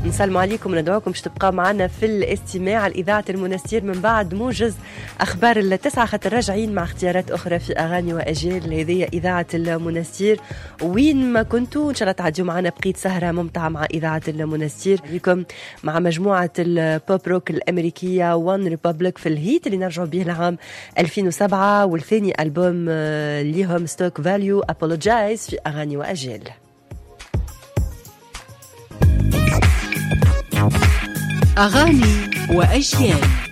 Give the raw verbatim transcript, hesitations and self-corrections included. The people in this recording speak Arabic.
نسلم عليكم وندعوكم باش تبقى معنا في الاستماع لإذاعة المنستير من بعد موجز أخبار التسعة، خاطر راجعين مع اختيارات أخرى في أغاني وأجيال. هذه إذاعة المنستير وين ما كنتوا، إن شاء الله تعديوا معنا بقيت سهرة ممتعة مع إذاعة المنستير لكم مع مجموعة البوب روك الأمريكية وان ريبابليك في الهيت اللي نرجعوا به العام ألفين وسبعة، والثاني ألبوم ليهم ستوك فاليو أبولوجايز في أغاني وأجيال. أغاني وأجيال.